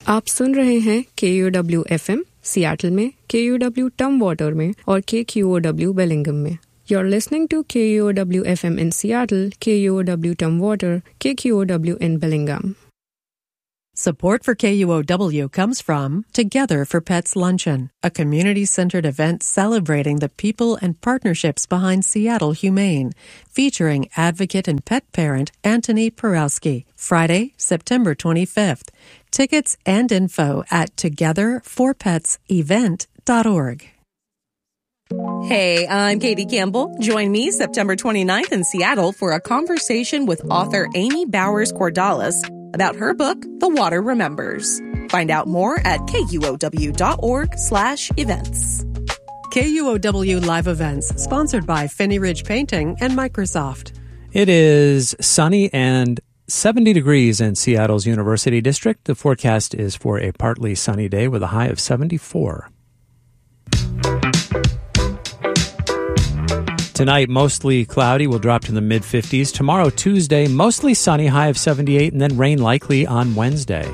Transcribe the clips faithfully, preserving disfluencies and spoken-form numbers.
आप सुन रहे हैं K U W F M Seattle में, K U W टमवाटर में और K Q O W Bellingham में. You're listening to K U O W F M in Seattle, K U O W Tumwater, K Q O W in Bellingham. Support for K U O W comes from Together for Pets Luncheon, a community-centered event celebrating the people and partnerships behind Seattle Humane, featuring advocate and pet parent Antony Porowski, Friday, September twenty-fifth. Tickets and info at together for pets event dot org. Hey, I'm Katie Campbell. Join me September twenty-ninth in Seattle for a conversation with author Amy Bowers Cordalis about her book, The Water Remembers. Find out more at kuow.org slash events. K U O W Live Events, sponsored by Finney Ridge Painting and Microsoft. It is sunny and seventy degrees in Seattle's University District. The forecast is for a partly sunny day with a high of seventy-four. Tonight, mostly cloudy, will drop to the mid-fifties. Tomorrow, Tuesday, mostly sunny, high of seventy-eight, and then rain likely on Wednesday.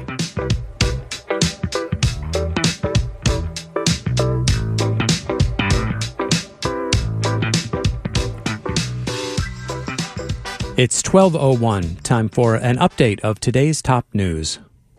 It's twelve oh one, time for an update of today's top news.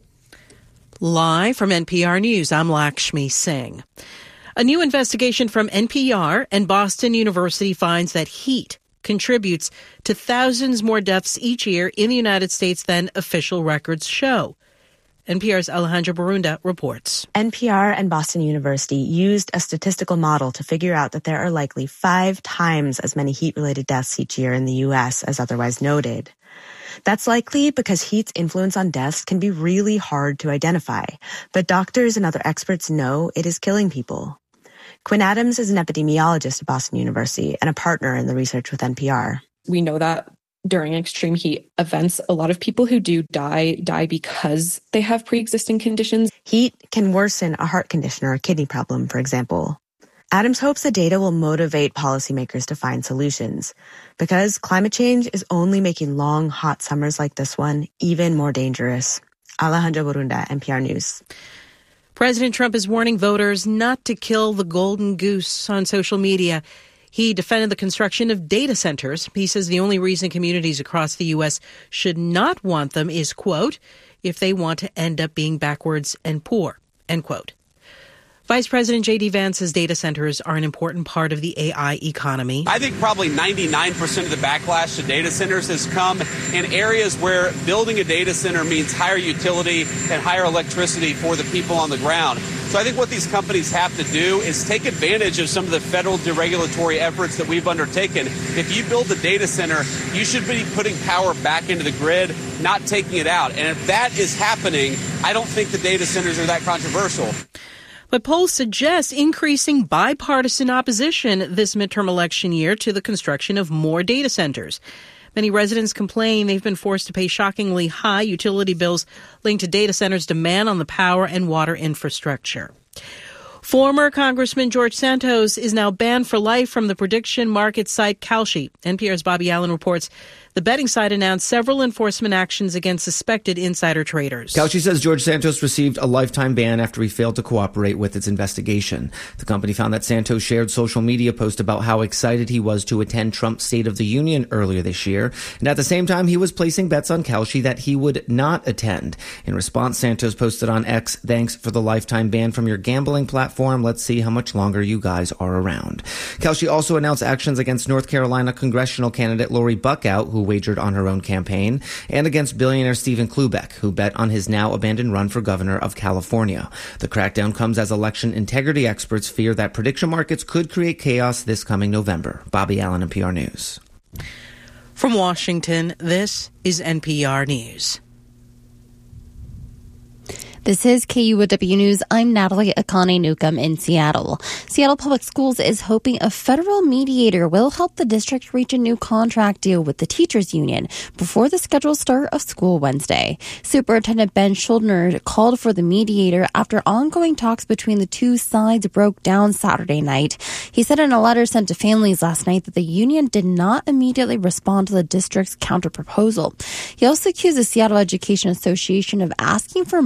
Live from N P R News, I'm Lakshmi Singh. A new investigation from N P R and Boston University finds that heat contributes to thousands more deaths each year in the United States than official records show. N P R's Alejandra Barunda reports. N P R and Boston University used a statistical model to figure out that there are likely five times as many heat-related deaths each year in the U S as otherwise noted. That's likely because heat's influence on deaths can be really hard to identify, but doctors and other experts know it is killing people. Quinn Adams is an epidemiologist at Boston University and a partner in the research with N P R. We know that during extreme heat events, a lot of people who do die, die because they have pre-existing conditions. Heat can worsen a heart condition or a kidney problem, for example. Adams hopes the data will motivate policymakers to find solutions, because climate change is only making long, hot summers like this one even more dangerous. Alejandra Barunda, N P R News. President Trump is warning voters not to kill the golden goose on social media. He defended the construction of data centers. He says the only reason communities across the U S should not want them is, quote, if they want to end up being backwards and poor, end quote. Vice President J D Vance says data centers are an important part of the A I economy. I think probably ninety-nine percent of the backlash to data centers has come in areas where building a data center means higher utility and higher electricity for the people on the ground. So I think what these companies have to do is take advantage of some of the federal deregulatory efforts that we've undertaken. If you build a data center, you should be putting power back into the grid, not taking it out. And if that is happening, I don't think the data centers are that controversial. But polls suggest increasing bipartisan opposition this midterm election year to the construction of more data centers. Many residents complain they've been forced to pay shockingly high utility bills linked to data centers' demand on the power and water infrastructure. Former Congressman George Santos is now banned for life from the prediction market site Kalshi. N P R's Bobby Allen reports the betting site announced several enforcement actions against suspected insider traders. Kalshi says George Santos received a lifetime ban after he failed to cooperate with its investigation. The company found that Santos shared social media posts about how excited he was to attend Trump's State of the Union earlier this year. And at the same time, he was placing bets on Kalshi that he would not attend. In response, Santos posted on X, "Thanks for the lifetime ban from your gambling platform. Let's see how much longer you guys are around." Kalshi also announced actions against North Carolina congressional candidate Lori Buckout, who wagered on her own campaign, and against billionaire Stephen Klubeck, who bet on his now abandoned run for governor of California. The crackdown comes as election integrity experts fear that prediction markets could create chaos this coming November. Bobby Allen, N P R News. From Washington, this is N P R News. This is K U O W News. I'm Natalie Akane Newcomb in Seattle. Seattle Public Schools is hoping a federal mediator will help the district reach a new contract deal with the teachers union before the scheduled start of school Wednesday. Superintendent Ben Schuldner called for the mediator after ongoing talks between the two sides broke down Saturday night. He said in a letter sent to families last night that the union did not immediately respond to the district's counterproposal. He also accused the Seattle Education Association of asking for more than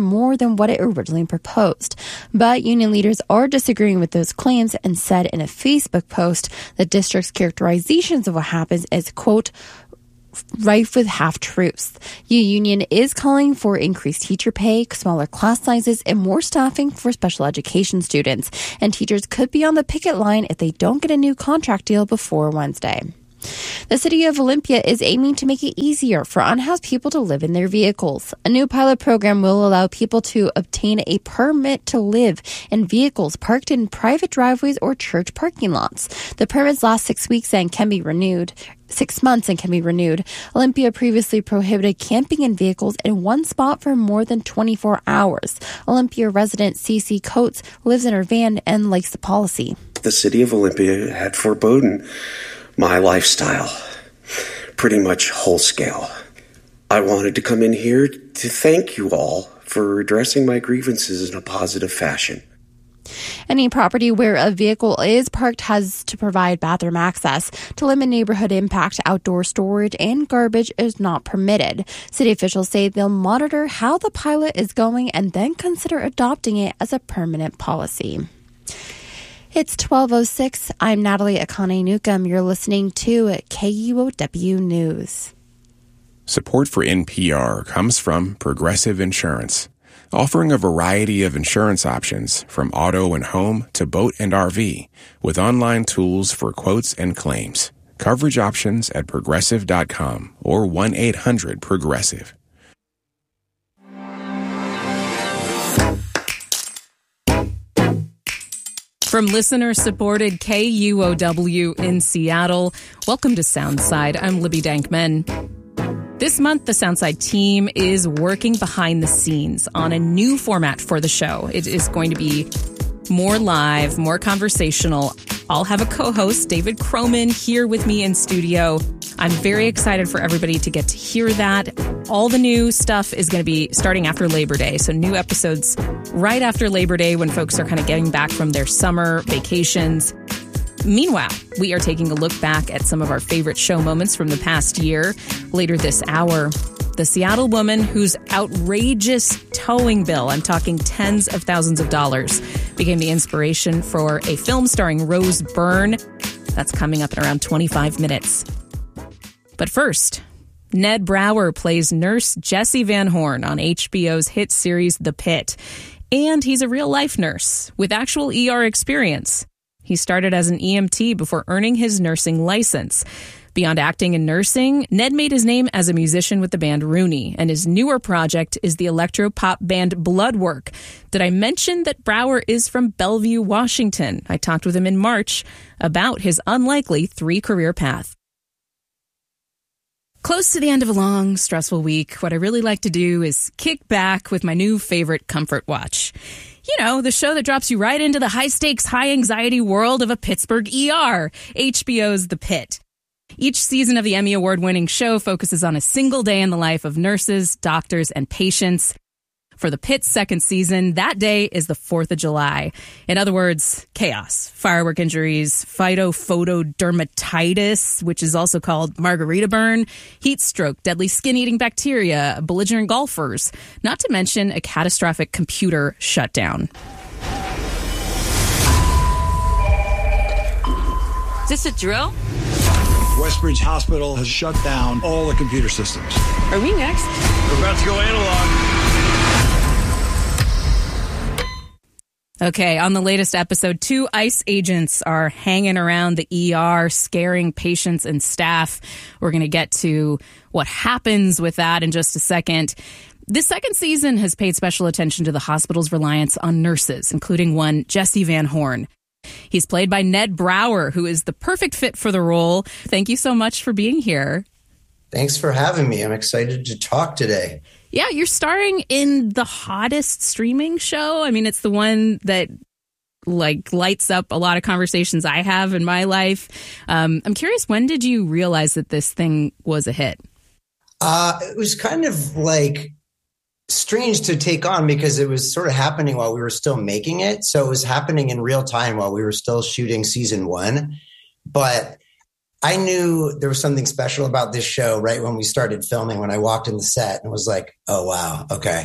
than what it originally proposed. But union leaders are disagreeing with those claims and said in a Facebook post the district's characterizations of what happens is, quote, rife with half-truths. The union is calling for increased teacher pay, smaller class sizes, and more staffing for special education students. And teachers could be on the picket line if they don't get a new contract deal before Wednesday. The city of Olympia is aiming to make it easier for unhoused people to live in their vehicles. A new pilot program will allow people to obtain a permit to live in vehicles parked in private driveways or church parking lots. The permits last six weeks and can be renewed. Six months and can be renewed. Olympia previously prohibited camping in vehicles in one spot for more than twenty-four hours. Olympia resident Cece Coates lives in her van and likes the policy. The city of Olympia had forbidden my lifestyle, pretty much whole scale. I wanted to come in here to thank you all for addressing my grievances in a positive fashion. Any property where a vehicle is parked has to provide bathroom access. To limit neighborhood impact, outdoor storage and garbage is not permitted. City officials say they'll monitor how the pilot is going and then consider adopting it as a permanent policy. It's twelve oh six. I'm Natalie Akane Newcomb. You're listening to K U O W News. Support for N P R comes from Progressive Insurance, offering a variety of insurance options from auto and home to boat and R V, with online tools for quotes and claims. Coverage options at progressive dot com or one eight hundred progressive. From listener-supported K U O W in Seattle, welcome to Soundside. I'm Libby Dankman. This month, the Soundside team is working behind the scenes on a new format for the show. It is going to be more live, more conversational. I'll have a co-host, David Croman, here with me in studio. I'm very excited for everybody to get to hear that. All the new stuff is going to be starting after Labor Day. So new episodes right after Labor Day when folks are kind of getting back from their summer vacations. Meanwhile, we are taking a look back at some of our favorite show moments from the past year. Later this hour, the Seattle woman whose outrageous towing bill, I'm talking tens of thousands of dollars, became the inspiration for a film starring Rose Byrne. That's coming up in around twenty-five minutes. But first, Ned Brower plays Nurse Jesse Van Horn on H B O's hit series The Pitt. And he's a real-life nurse with actual E R experience. He started as an E M T before earning his nursing license. Beyond acting and nursing, Ned made his name as a musician with the band Rooney, and his newer project is the electro-pop band Bloodwork. Did I mention that Brower is from Bellevue, Washington? I talked with him in March about his unlikely three-career path. Close to the end of a long, stressful week, what I really like to do is kick back with my new favorite comfort watch. You know, the show that drops you right into the high-stakes, high-anxiety world of a Pittsburgh E R, H B O's The Pitt. Each season of the Emmy Award-winning show focuses on a single day in the life of nurses, doctors, and patients. For The Pitt's second season, that day is the fourth of July. In other words, chaos, firework injuries, phytophotodermatitis, which is also called margarita burn, heat stroke, deadly skin-eating bacteria, belligerent golfers, not to mention a catastrophic computer shutdown. Is this a drill? Westbridge Hospital has shut down all the computer systems. Are we next? We're about to go analog. Okay, on the latest episode, two ICE agents are hanging around the E R, scaring patients and staff. We're going to get to what happens with that in just a second. This second season has paid special attention to the hospital's reliance on nurses, including one Jesse Van Horn. He's played by Ned Brower, who is the perfect fit for the role. Thank you so much for being here. Thanks for having me. I'm excited to talk today. Yeah, you're starring in the hottest streaming show. I mean, it's the one that like lights up a lot of conversations I have in my life. Um, I'm curious, when did you realize that this thing was a hit? Uh, it was kind of like strange to take on because it was sort of happening while we were still making it. So it was happening in real time while we were still shooting season one. But I knew there was something special about this show right when we started filming, when I walked in the set and was like, oh, wow, okay.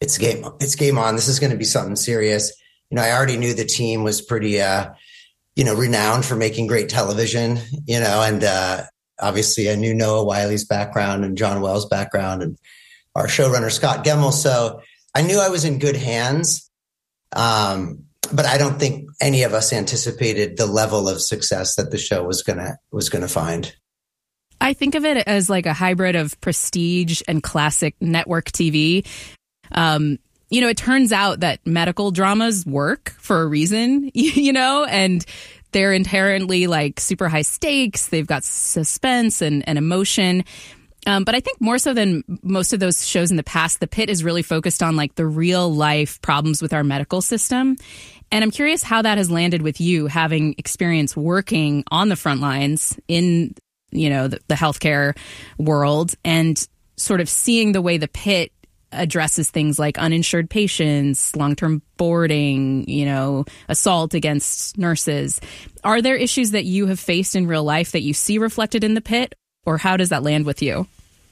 it's game, it's game on. This is going to be something serious. You know, I already knew the team was pretty, uh, you know, renowned for making great television, you know, and uh, obviously I knew Noah Wiley's background and John Wells' background and our showrunner, Scott Gemmell. So I knew I was in good hands. Um, but I don't think any of us anticipated the level of success that the show was gonna was gonna find. I think of it as like a hybrid of prestige and classic network T V. Um, you know, it turns out that medical dramas work for a reason, you know, and they're inherently like super high stakes. They've got suspense and, and emotion. Um, but I think more so than most of those shows in the past, The Pitt is really focused on like the real life problems with our medical system. And I'm curious how that has landed with you, having experience working on the front lines in, you know, the, the healthcare world, and sort of seeing the way The Pitt addresses things like uninsured patients, long-term boarding, you know, assault against nurses. Are there issues that you have faced in real life that you see reflected in The Pitt, or how does that land with you?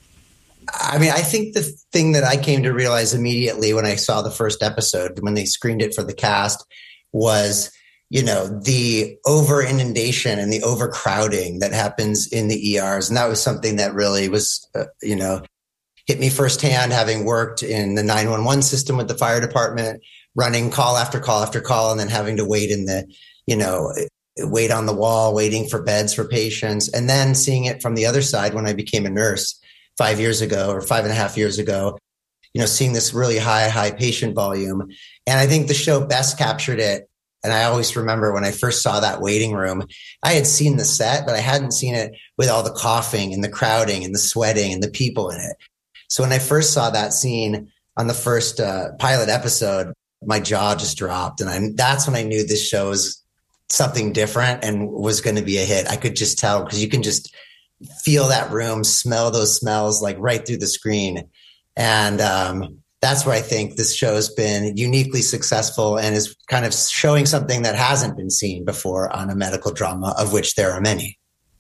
I mean, I think the thing that I came to realize immediately when I saw the first episode, when they screened it for the cast, was, you know, the over inundation and the overcrowding that happens in the E Rs. And that was something that really was, uh, you know, hit me firsthand, having worked in the nine one one system with the fire department, running call after call after call, and then having to wait in the, you know, wait on the wall, waiting for beds for patients. And then seeing it from the other side when I became a nurse five years ago or five and a half years ago, you know, seeing this really high, high patient volume. And I think the show best captured it. And I always remember when I first saw that waiting room, I had seen the set, but I hadn't seen it with all the coughing and the crowding and the sweating and the people in it. So when I first saw that scene on the first uh, pilot episode, my jaw just dropped. And I, that's when I knew this show was something different and was going to be a hit. I could just tell, because you can just feel that room, smell those smells like right through the screen. And um, that's where I think this show has been uniquely successful and is kind of showing something that hasn't been seen before on a medical drama, of which there are many.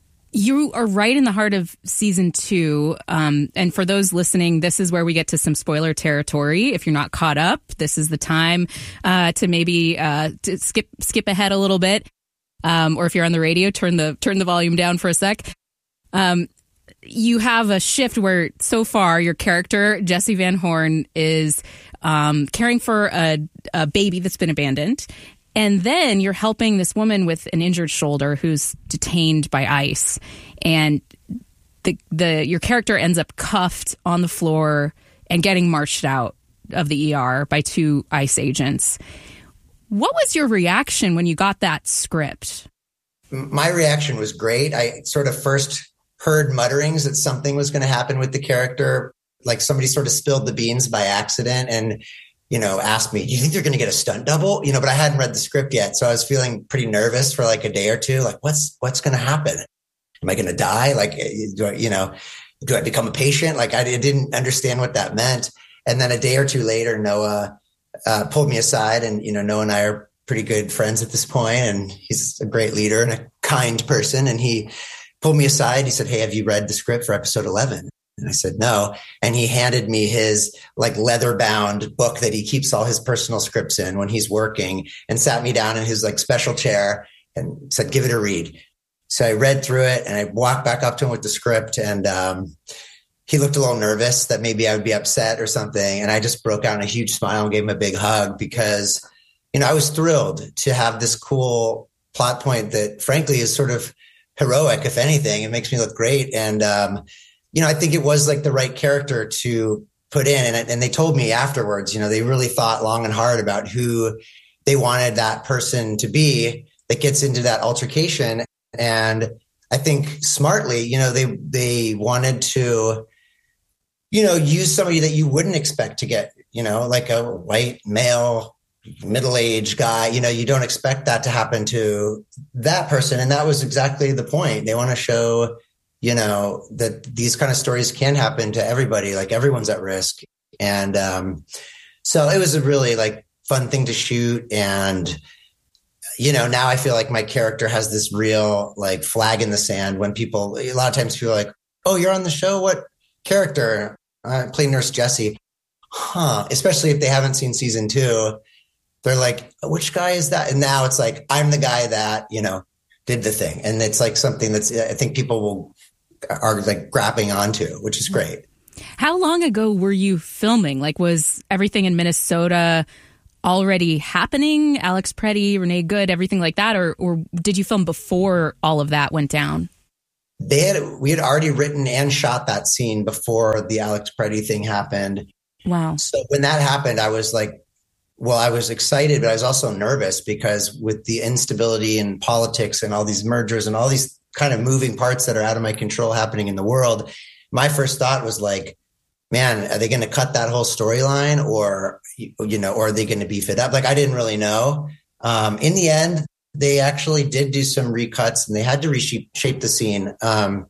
You are right in the heart of season two. Um, and for those listening, this is where we get to some spoiler territory. If you're not caught up, this is the time uh, to maybe uh, to skip skip ahead a little bit. Um, or if you're on the radio, turn the turn the volume down for a sec. Um, you have a shift where so far your character, Jesse Van Horn, is um, caring for a, a baby that's been abandoned. And then you're helping this woman with an injured shoulder who's detained by ICE. And the the your character ends up cuffed on the floor and getting marched out of the E R by two ICE agents. What was your reaction when you got that script? My reaction was great. I sort of first heard mutterings that something was going to happen with the character, like somebody sort of spilled the beans by accident and, you know, asked me, do you think they're going to get a stunt double? You know, but I hadn't read the script yet. So I was feeling pretty nervous for like a day or two. Like, what's, what's going to happen? Am I going to die? Like, do I, you know, do I become a patient? Like, I didn't understand what that meant. And then a day or two later, Noah uh, pulled me aside, and, you know, Noah and I are pretty good friends at this point, and he's a great leader and a kind person. And he pulled me aside. He said, hey, have you read the script for episode eleven? And I said, no. And he handed me his like leather bound book that he keeps all his personal scripts in when he's working, and sat me down in his like special chair and said, give it a read. So I read through it, and I walked back up to him with the script, and um, he looked a little nervous that maybe I would be upset or something. And I just broke out in a huge smile and gave him a big hug, because, you know, I was thrilled to have this cool plot point that frankly is sort of heroic. If anything, it makes me look great. And, um, you know, I think it was like the right character to put in. And, and they told me afterwards, you know, they really thought long and hard about who they wanted that person to be that gets into that altercation. And I think smartly, you know, they, they wanted to, you know, use somebody that you wouldn't expect to get, you know, like a white male, middle-aged guy. You know, you don't expect that to happen to that person. And that was exactly the point. They want to show, you know, that these kind of stories can happen to everybody, like everyone's at risk. And um, so it was a really like fun thing to shoot. And, you know, now I feel like my character has this real like flag in the sand when people, a lot of times people are like, oh, you're on the show. What character? I play Nurse Jessie. huh, especially if they haven't seen season two, they're like, which guy is that? And now it's like, I'm the guy that, you know, did the thing. And it's like something that's, I think people will are like grabbing onto, which is great. How long ago were you filming? Like, was everything in Minnesota already happening? Alex Preddy, Renee Good, everything like that? Or, or did you film before all of that went down? They had, we had already written and shot that scene before the Alex Preddy thing happened. Wow. So when that happened, I was like, well, I was excited, but I was also nervous because with the instability in politics and all these mergers and all these kind of moving parts that are out of my control happening in the world, my first thought was like, man, are they going to cut that whole storyline, or, you know, or are they going to beef it up? Like, I didn't really know. Um, in the end, they actually did do some recuts, and they had to reshape shape the scene um,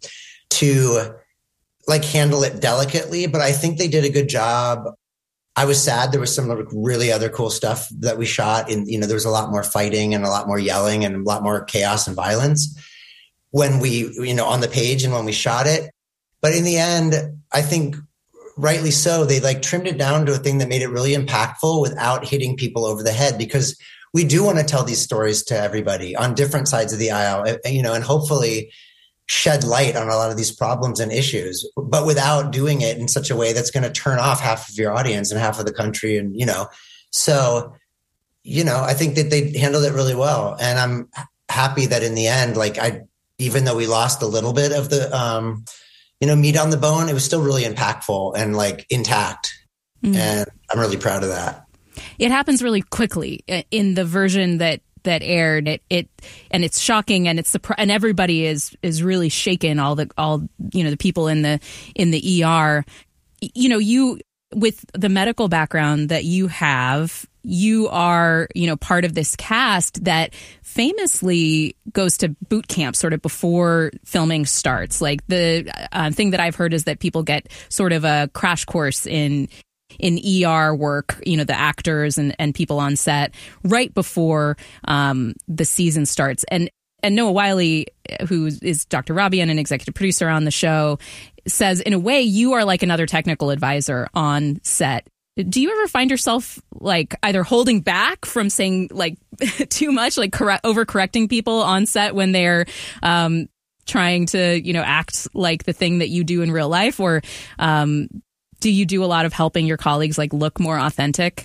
to like handle it delicately. But I think they did a good job. I was sad. There was some like really other cool stuff that we shot, and, you know, there was a lot more fighting and a lot more yelling and a lot more chaos and violence when we, you know, on the page and when we shot it. But in the end, I think rightly so, they like trimmed it down to a thing that made it really impactful without hitting people over the head, because we do want to tell these stories to everybody on different sides of the aisle, you know, and hopefully shed light on a lot of these problems and issues, but without doing it in such a way that's going to turn off half of your audience and half of the country. And, you know, so, you know, I think that they handled it really well. And I'm happy that in the end, like I, even though we lost a little bit of the, um, you know, meat on the bone, it was still really impactful and like intact. Mm. And I'm really proud of that. It happens really quickly in the version that that aired. It it and it's shocking, and it's surpri- and everybody is is really shaken. All the all you know the people in the in the E R. You know, you with the medical background that you have, you are, you know, part of this cast that famously goes to boot camp sort of before filming starts. Like the uh, thing that I've heard is that people get sort of a crash course in in E R work, you know, the actors and, and people on set right before um, the season starts. And and Noah Wyle, who is Doctor Robbie and an executive producer on the show, says, in a way, you are like another technical advisor on set. Do you ever find yourself like either holding back from saying like too much, like correct, overcorrecting people on set when they're um, trying to, you know, act like the thing that you do in real life? Or um, do you do a lot of helping your colleagues like look more authentic?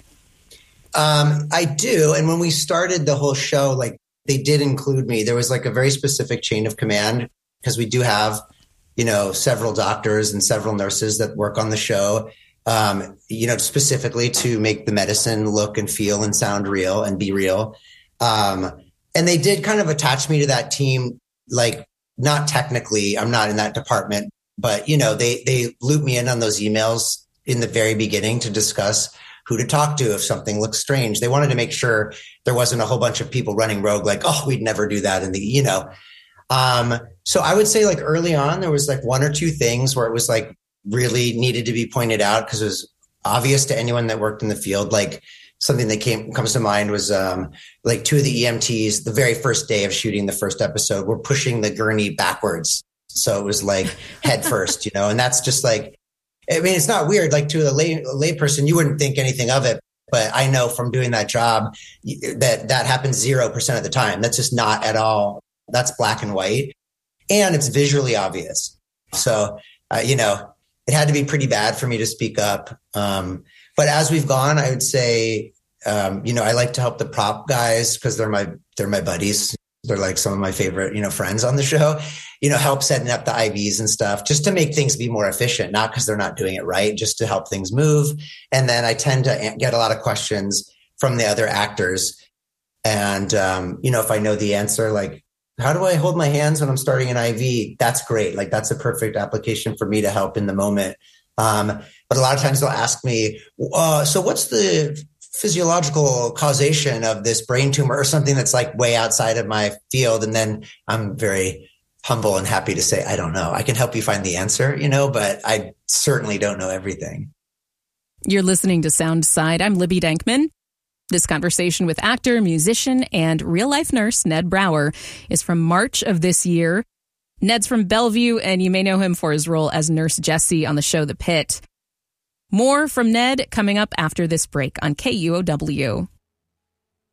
Um, I do. And when we started the whole show, like they did include me. There was like a very specific chain of command, because we do have, you know, several doctors and several nurses that work on the show. Um, you know, specifically to make the medicine look and feel and sound real and be real. Um, and they did kind of attach me to that team, like not technically, I'm not in that department, but, you know, they, they loop me in on those emails in the very beginning to discuss who to talk to if something looks strange. They wanted to make sure there wasn't a whole bunch of people running rogue, like, oh, we'd never do that in the, you know. Um, so I would say like early on, there was like one or two things where it was like, really needed to be pointed out because it was obvious to anyone that worked in the field. Like something that came comes to mind was um, like two of the E M Ts, the very first day of shooting the first episode, were pushing the gurney backwards. So it was like head first, you know, and that's just like, I mean, it's not weird. Like to a lay, a lay person, you wouldn't think anything of it. But I know from doing that job that that happens zero percent of the time. That's just not at all. That's black and white. And it's visually obvious. So, uh, you know, it had to be pretty bad for me to speak up. Um, but as we've gone, I would say, um, you know, I like to help the prop guys because they're my, they're my buddies. They're like some of my favorite, you know, friends on the show, you know, help setting up the I Vs and stuff just to make things be more efficient, not because they're not doing it right, just to help things move. And then I tend to get a lot of questions from the other actors. And, um, you know, if I know the answer, like, how do I hold my hands when I'm starting an I V? That's great. Like that's a perfect application for me to help in the moment. Um, but a lot of times they'll ask me, uh, so what's the physiological causation of this brain tumor or something that's like way outside of my field? And then I'm very humble and happy to say, I don't know. I can help you find the answer, you know, but I certainly don't know everything. You're listening to Soundside. I'm Libby Dankman. This conversation with actor, musician, and real-life nurse Ned Brower is from March of this year. Ned's from Bellevue, and you may know him for his role as Nurse Jessie on the show The Pit. More from Ned coming up after this break on K U O W.